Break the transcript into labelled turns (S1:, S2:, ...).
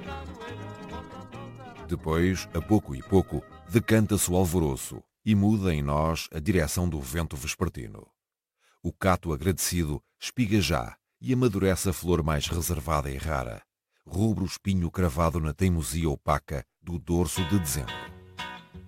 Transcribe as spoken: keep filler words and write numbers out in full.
S1: Depois, a pouco e pouco, decanta-se o alvoroço e muda em nós a direção do vento vespertino. O cato agradecido espiga já e amadurece a flor mais reservada e rara, rubro espinho cravado na teimosia opaca do dorso de dezembro.